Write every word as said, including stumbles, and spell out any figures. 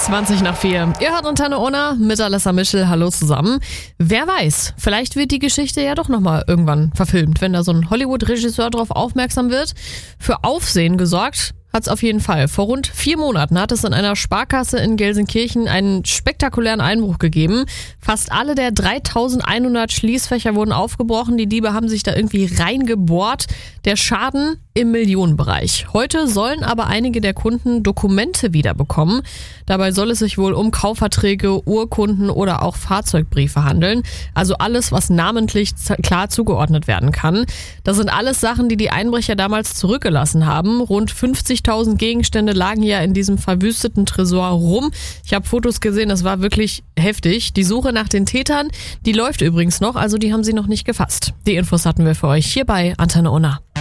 zwanzig nach vier. Ihr hört Antenne Unna mit Alessa Mischel. Hallo zusammen. Wer weiß, vielleicht wird die Geschichte ja doch nochmal irgendwann verfilmt, wenn da so ein Hollywood-Regisseur drauf aufmerksam wird. Für Aufsehen gesorgt hat's auf jeden Fall. Vor rund vier Monaten hat es in einer Sparkasse in Gelsenkirchen einen spektakulären Einbruch gegeben. Fast alle der dreitausendeinhundert Schließfächer wurden aufgebrochen. Die Diebe haben sich da irgendwie reingebohrt. Der Schaden im Millionenbereich. Heute sollen aber einige der Kunden Dokumente wiederbekommen. Dabei soll es sich wohl um Kaufverträge, Urkunden oder auch Fahrzeugbriefe handeln. Also alles, was namentlich klar zugeordnet werden kann. Das sind alles Sachen, die die Einbrecher damals zurückgelassen haben. Rund fünfzigtausend Gegenstände lagen ja in diesem verwüsteten Tresor rum. Ich habe Fotos gesehen, das war wirklich heftig. Die Suche nach den Tätern, die läuft übrigens noch, also die haben sie noch nicht gefasst. Die Infos hatten wir für euch hier bei Antenne Unna.